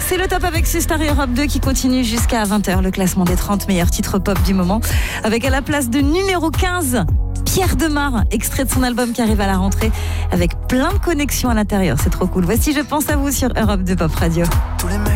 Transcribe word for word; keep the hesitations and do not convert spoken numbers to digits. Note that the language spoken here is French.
C'est le top avec Star Europe deux qui continue jusqu'à vingt heures. Le classement des trente meilleurs titres pop du moment. Avec à la place de numéro quinze, Pierre Demar, extrait de son album qui arrive à la rentrée avec plein de connexions à l'intérieur. C'est trop cool. Voici Je pense à vous sur Europe deux Pop Radio. Tous les